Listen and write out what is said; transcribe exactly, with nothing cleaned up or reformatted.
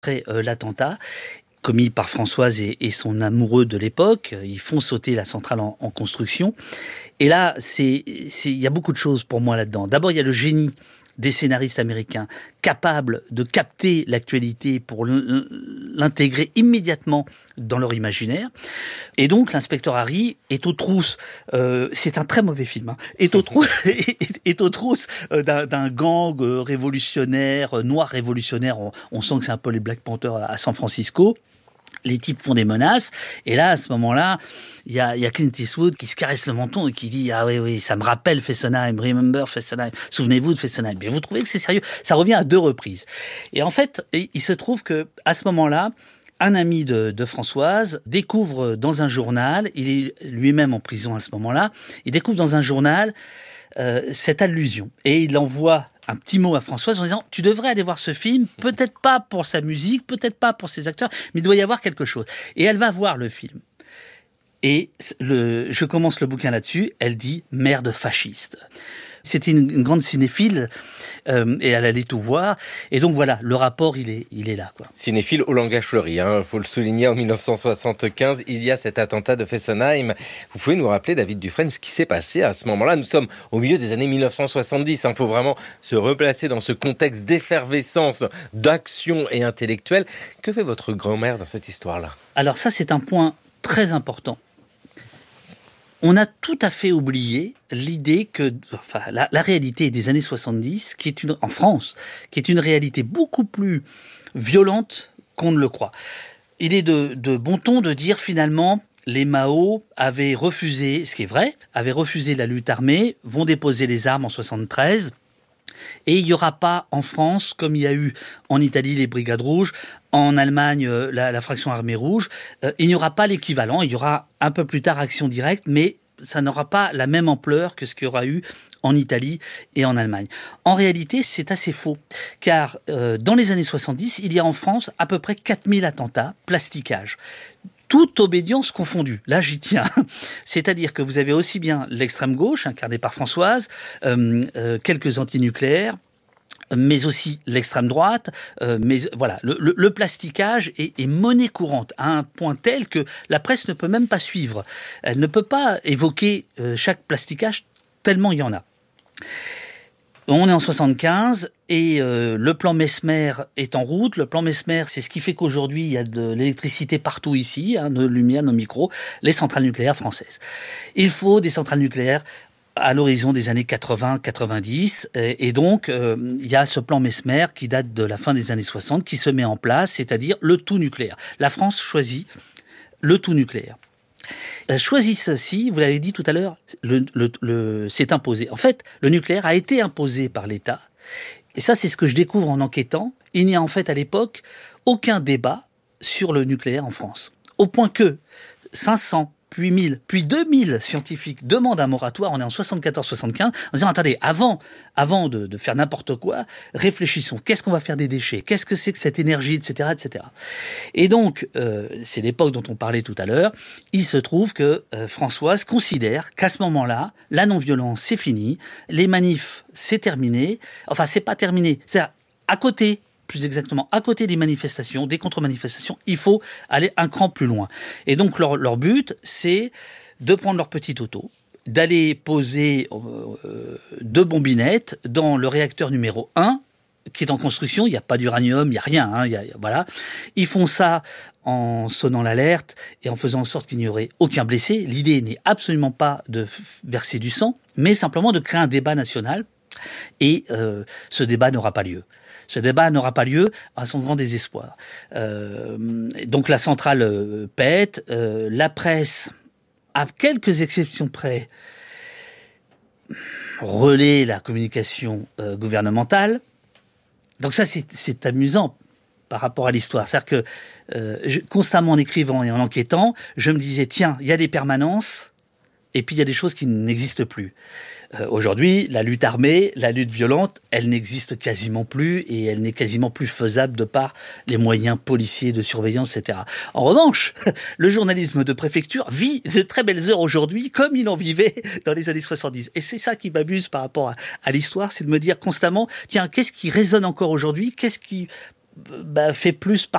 Après euh, l'attentat commis par Françoise et, et son amoureux de l'époque, ils font sauter la centrale en, en construction. Et là, c'est, c'est, il y a beaucoup de choses pour moi là-dedans. D'abord, il y a le génie des scénaristes américains capables de capter l'actualité pour l'intégrer immédiatement dans leur imaginaire. Et donc, l'inspecteur Harry est aux trousses, euh, c'est un très mauvais film, hein, est aux trousses, est, est aux trousses euh, d'un, d'un gang euh, révolutionnaire, euh, noir révolutionnaire. On, on sent que c'est un peu les Black Panthers à, à San Francisco. Les types font des menaces, et là, à ce moment-là, il y a, y a Clint Eastwood qui se caresse le menton et qui dit « Ah oui, oui, ça me rappelle Fessenheim, remember Fessenheim, souvenez-vous de Fessenheim ». Mais vous trouvez que c'est sérieux ? Ça revient à deux reprises. Et en fait, il se trouve que à ce moment-là, un ami de, de Françoise découvre dans un journal, il est lui-même en prison à ce moment-là, il découvre dans un journal Euh, cette allusion. Et il envoie un petit mot à Françoise en disant « Tu devrais aller voir ce film, peut-être pas pour sa musique, peut-être pas pour ses acteurs, mais il doit y avoir quelque chose. » Et elle va voir le film. Et le, je commence le bouquin là-dessus, elle dit « Merde fasciste ». C'était une, une grande cinéphile euh, et elle allait tout voir. Et donc voilà, le rapport, il est, il est là, quoi. Cinéphile au langage fleuri, hein, faut le souligner. En dix-neuf cent soixante-quinze, il y a cet attentat de Fessenheim. Vous pouvez nous rappeler, David Dufresne, ce qui s'est passé à ce moment-là? Nous sommes au milieu des années dix-neuf cent soixante-dix. Il hein, faut vraiment se replacer dans ce contexte d'effervescence, d'action et intellectuelle. Que fait votre grand-mère dans cette histoire-là? Alors ça, c'est un point très important. On a tout à fait oublié l'idée que, enfin, la, la réalité des années soixante-dix, qui est une, en France, qui est une réalité beaucoup plus violente qu'on ne le croit. Il est de, de bon ton de dire finalement, les Mao avaient refusé, ce qui est vrai, avaient refusé la lutte armée, vont déposer les armes en soixante-treize, et il n'y aura pas en France, comme il y a eu en Italie les Brigades Rouges, en Allemagne la, la fraction armée rouge, euh, il n'y aura pas l'équivalent, il y aura un peu plus tard Action directe, mais ça n'aura pas la même ampleur que ce qu'il y aura eu en Italie et en Allemagne. En réalité, c'est assez faux, car euh, dans les années soixante-dix, il y a en France à peu près quatre mille attentats, plastiquage. Toute obédience confondue. Là, j'y tiens. C'est-à-dire que vous avez aussi bien l'extrême gauche, incarnée par Françoise, euh, euh, quelques antinucléaires, mais aussi l'extrême droite, euh, mais voilà, le, le, le plasticage est, est monnaie courante à un point tel que la presse ne peut même pas suivre. Elle ne peut pas évoquer euh, chaque plasticage tellement il y en a. On est en soixante-quinze et euh, le plan Messmer est en route. Le plan Messmer, c'est ce qui fait qu'aujourd'hui, il y a de l'électricité partout ici, hein, nos lumières, nos micros, les centrales nucléaires françaises. Il faut des centrales nucléaires à l'horizon des années quatre-vingts quatre-vingt-dix. Et, et donc, euh, il y a ce plan Messmer qui date de la fin des années soixante, qui se met en place, c'est-à-dire le tout nucléaire. La France choisit le tout nucléaire. Euh, choisit ceci, vous l'avez dit tout à l'heure, le, le, le, c'est imposé. En fait, le nucléaire a été imposé par l'État. Et ça, c'est ce que je découvre en enquêtant. Il n'y a en fait à l'époque aucun débat sur le nucléaire en France. Au point que cinq cents, puis mille, puis deux mille scientifiques demandent un moratoire, on est en soixante-quatorze soixante-quinze, en disant, attendez, avant, avant de, de faire n'importe quoi, réfléchissons, qu'est-ce qu'on va faire des déchets, qu'est-ce que c'est que cette énergie, et cetera, et cetera. Et donc, euh, c'est l'époque dont on parlait tout à l'heure, il se trouve que euh, Françoise considère qu'à ce moment-là, la non-violence, c'est fini, les manifs, c'est terminé, enfin, c'est pas terminé, c'est-à-dire, à côté, plus exactement, à côté des manifestations, des contre-manifestations, il faut aller un cran plus loin. Et donc, leur, leur but, c'est de prendre leur petit auto, d'aller poser euh, deux bombinettes dans le réacteur numéro un, qui est en construction. Il n'y a pas d'uranium, il n'y a rien. Hein, il y a, voilà. Ils font ça en sonnant l'alerte et en faisant en sorte qu'il n'y aurait aucun blessé. L'idée n'est absolument pas de verser du sang, mais simplement de créer un débat national. Et euh, ce débat n'aura pas lieu. Ce débat n'aura pas lieu à son grand désespoir. Euh, donc la centrale euh, pète, euh, la presse, à quelques exceptions près, relaie la communication euh, gouvernementale. Donc ça, c'est, c'est amusant par rapport à l'histoire. C'est-à-dire que euh, je, constamment en écrivant et en enquêtant, je me disais, tiens, il y a des permanences, et puis il y a des choses qui n'existent plus. Euh, aujourd'hui, la lutte armée, la lutte violente, elle n'existe quasiment plus et elle n'est quasiment plus faisable de par les moyens policiers de surveillance, et cetera. En revanche, le journalisme de préfecture vit de très belles heures aujourd'hui comme il en vivait dans les années soixante-dix. Et c'est ça qui m'amuse par rapport à, à l'histoire, c'est de me dire constamment, tiens, qu'est-ce qui résonne encore aujourd'hui ? Qu'est-ce qui bah, fait plus partie